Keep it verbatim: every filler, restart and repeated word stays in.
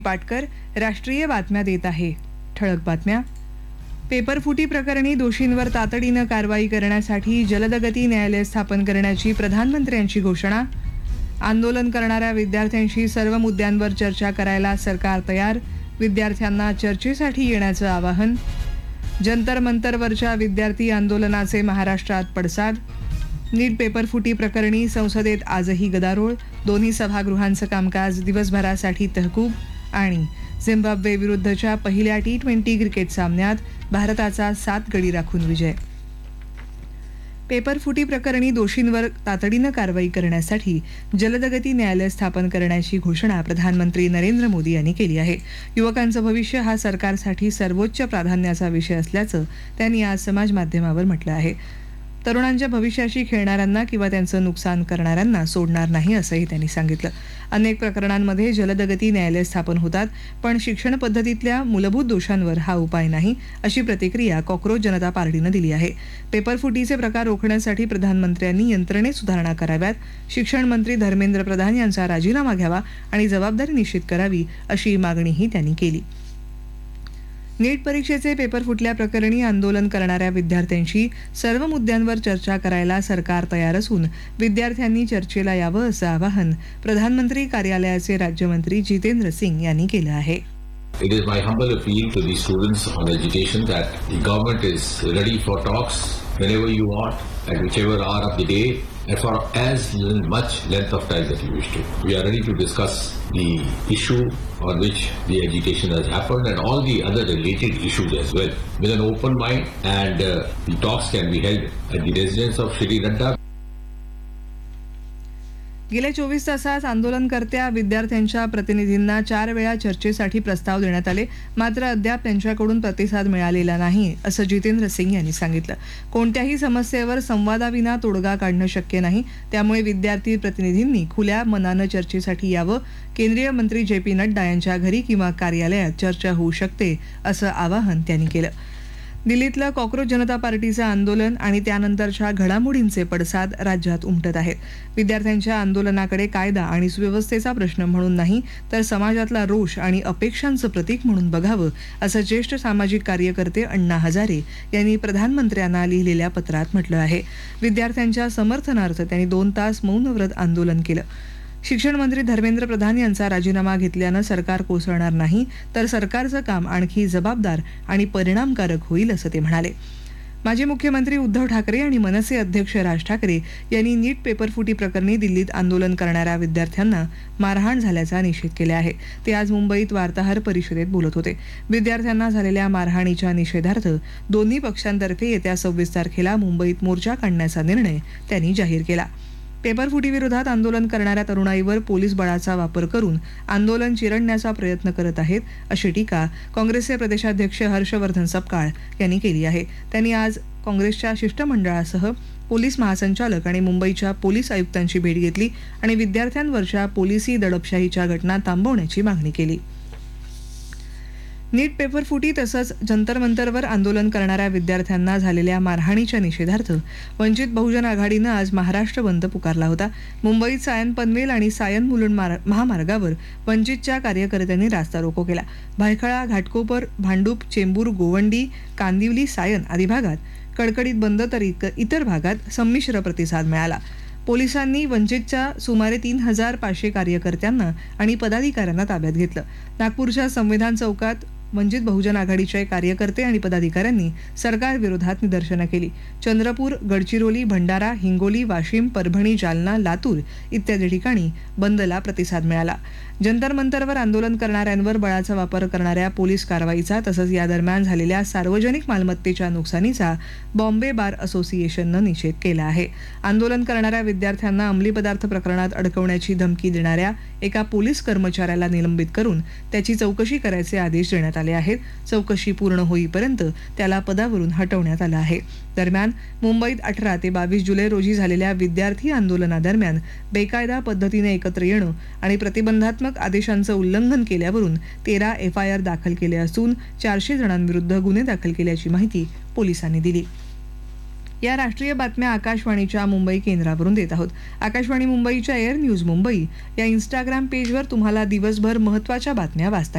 पाटकर राष्ट्रीय बातम्या देत आहे. ठळक बातम्या. पेपरफुटी प्रकरणी दोषींवर तातडीनं कारवाई करण्यासाठी जलदगती न्यायालय स्थापन करण्याची प्रधानमंत्र्यांची घोषणा. आंदोलन करणाऱ्या विद्यार्थ्यांशी सर्व मुद्द्यांवर चर्चा करायला सरकार तयार. विद्यार्थ्यांना चर्चेसाठी येण्याचं आवाहन. जंतर मंतरवरच्या विद्यार्थी आंदोलनाचे महाराष्ट्रात पडसाद. नीट पेपरफुटी प्रकरणी संसदेत आजही गदारोळ. दोन्ही सभागृहांचं कामकाज दिवसभरासाठी तहकूब. आणि झिम्बाब्वे विरुद्धच्या पहिल्या टी ट्वेंटी क्रिकेट सामन्यात भारताचा सात गडी राखून विजय. पेपरफुटी प्रकरणी दोषींवर तातडीनं कारवाई करण्यासाठी जलदगती न्यायालय स्थापन करण्याची घोषणा प्रधानमंत्री नरेंद्र मोदी यांनी केली आहे. युवकांचं भविष्य हा सरकारसाठी सर्वोच्च प्राधान्याचा विषय असल्याचं त्यांनी आज समाज माध्यमावर म्हटलं आहे. तरुणांच्या भविष्याशी खेळणाऱ्यांना किंवा त्यांचं नुकसान करणाऱ्यांना सोडणार नाही असंही त्यांनी सांगितलं. अनेक प्रकरणांमध्ये जलदगती न्यायालय स्थापन होतात, पण शिक्षण पद्धतीतल्या मूलभूत दोषांवर हा उपाय नाही, अशी प्रतिक्रिया कॉक्रोच जनता पार्टीनं दिली आहे. पेपरफुटीचे प्रकार रोखण्यासाठी प्रधानमंत्र्यांनी यंत्रणेत सुधारणा कराव्यात. शिक्षण मंत्री धर्मेंद्र प्रधान यांचा राजीनामा घ्यावा आणि जबाबदारी निश्चित करावी, अशी मागणीही त्यांनी केली. नीट परीक्षेचे पेपर फुटल्या प्रकरणी आंदोलन करणाऱ्या विद्यार्थ्यांशी सर्व मुद्द्यांवर चर्चा करायला सरकार तयार असून विद्यार्थ्यांनी चर्चेला यावं असं आवाहन प्रधानमंत्री कार्यालयाचे राज्यमंत्री जितेंद्र सिंग यांनी केलं आहे. It is my humble appeal to the students on education that the government is ready for talks whenever you want, at whichever hour of the day, and for as much length of time that you wish to. We are ready to discuss the issue on which the agitation has happened and all the other related issues as well with an open mind, and uh, the talks can be held at the residence of Shri Nadda. गेल्या चोवीस तासात आंदोलनकर्त्या विद्यार्थ्यांच्या प्रतिनिधींना चार वेळा चर्चेसाठी प्रस्ताव देण्यात आले, मात्र अद्याप त्यांच्याकडून प्रतिसाद मिळालेला नाही, असं जितेंद्र सिंग यांनी सांगितलं. कोणत्याही समस्येवर संवादाविना तोडगा काढणं शक्य नाही, त्यामुळे विद्यार्थी प्रतिनिधींनी खुल्या मनानं चर्चेसाठी यावं. केंद्रीय मंत्री जे पी नड्डा यांच्या घरी किंवा कार्यालयात चर्चा होऊ शकते, असं आवाहन त्यांनी केलं. दिल्लीतलं कॉक्रोच जनता पार्टीचं आंदोलन आणि त्यानंतरच्या घडामोडींचे पडसाद राज्यात उमटत आहेत. विद्यार्थ्यांच्या आंदोलनाकडे कायदा आणि सुव्यवस्थेचा प्रश्न म्हणून नाही, तर समाजातला रोष आणि अपेक्षांचं प्रतीक म्हणून बघावं, असं ज्येष्ठ सामाजिक कार्यकर्ते अण्णा हजारे यांनी प्रधानमंत्र्यांना लिहिलेल्या पत्रात म्हटलं आहे. विद्यार्थ्यांच्या समर्थनार्थ त्यांनी दोन तास मौन व्रत आंदोलन केलं. शिक्षण मंत्री धर्मेंद्र प्रधान यांचा राजीनामा घेतल्यानं सरकार कोसळणार नाही, तर सरकारचं काम आणखी जबाबदार आणि परिणामकारक होईल, असं ते म्हणाले. माजी मुख्यमंत्री उद्धव ठाकरे आणि मनसे अध्यक्ष राज ठाकरे यांनी नीट पेपरफुटी प्रकरणी दिल्लीत आंदोलन करणाऱ्या विद्यार्थ्यांना मारहाण झाल्याचा निषेध केला आहे. ते आज मुंबईत वार्ताहर परिषदेत बोलत होते. विद्यार्थ्यांना झालेल्या मारहाणीच्या निषेधार्थ दोन्ही पक्षांतर्फे येत्या सव्वीस तारखेला मुंबईत मोर्चा काढण्याचा निर्णय त्यांनी जाहीर केला. पेपरफुटीविरोधात आंदोलन करणाऱ्या तरुणाईवर पोलीस बळाचा वापर करून आंदोलन चिरडण्याचा प्रयत्न करत आहेत, अशी टीका काँग्रेसचे प्रदेशाध्यक्ष हर्षवर्धन सपकाळ यांनी केली आहे. त्यांनी आज काँग्रेसच्या शिष्टमंडळासह पोलीस महासंचालक आणि मुंबईच्या पोलीस आयुक्तांची भेट घेतली आणि विद्यार्थ्यांवरच्या पोलिसी दडपशाहीच्या घटना थांबवण्याची मागणी केली. नीट पेपरफुटी तसंच जंतर मंतरवर आंदोलन करणाऱ्या विद्यार्थ्यांना झालेल्या मारहाणीच्या निषेधार्थ वंचित बहुजन आघाडीनं आज महाराष्ट्र बंद पुकारला होता. मुंबईत सायन पनवेल आणि सायन मुलुंड महामार्गावर वंचितच्या कार्यकर्त्यांनी रास्ता रोको केला. भायखळा, घाटकोपर, भांडूप, चेंबूर, गोवंडी, कांदिवली, सायन आदी भागात कडकडीत बंद, तर इतर भागात संमिश्र प्रतिसाद मिळाला. पोलिसांनी वंचितच्या सुमारे तीन हजार पाचशे कार्यकर्त्यांना आणि पदाधिकाऱ्यांना ताब्यात घेतलं. नागपूरच्या संविधान चौकात वंचित बहुजन आघाडीचे कार्यकर्ते आणि पदाधिकाऱ्यांनी सरकारविरोधात निदर्शनं केली. चंद्रपूर, गडचिरोली, भंडारा, हिंगोली, वाशिम, परभणी, जालना, लातूर इत्यादी ठिकाणी बंदला प्रतिसाद मिळाला. जंतर मंतरवर आंदोलन करणाऱ्यांवर बळाचा वापर करणाऱ्या पोलीस कारवाईचा तसंच या दरम्यान झालेल्या सार्वजनिक मालमत्तेच्या नुकसानीचा बॉम्बे बार असोसिएशननं निषेध केला आहे. आंदोलन करणाऱ्या विद्यार्थ्यांना अंमली पदार्थ प्रकरणात अडकवण्याची धमकी देणाऱ्या एका पोलीस कर्मचाऱ्याला निलंबित करून त्याची चौकशी करायचे आदेश देण्यात आले आहेत. चौकशी पूर्ण होईपर्यंत त्याला पदावरून हटवण्यात आलं आहे. दरम्यान मुंबईत अठरा ते बावीस जुलै रोजी झालेल्या विद्यार्थी आंदोलनादरम्यान बेकायदा पद्धतीने एकत्र येणं आणि प्रतिबंधात्मक आदेशांचं उल्लंघन केल्यावरून तेरा एफ आय आर दाखल केले असून चारशे जणांविरुद्ध गुन्हे दाखल केल्याची माहिती पोलिसांनी दिली. या राष्ट्रीय बातम्या आकाशवाणीच्या मुंबई केंद्रावरून देत आहोत. आकाशवाणी मुंबईच्या एअर न्यूज मुंबई या इंस्टाग्राम पेजवर तुम्हाला दिवसभर महत्त्वाच्या बातम्या वाचता